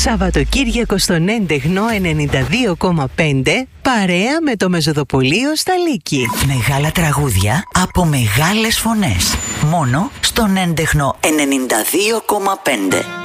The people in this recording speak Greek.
Σαββατοκύριακο στον έντεχνο 92,5 παρέα με το Μεζοδοπολείο στα Λύκη. Μεγάλα τραγούδια από μεγάλες φωνές. Μόνο στον έντεχνο 92,5.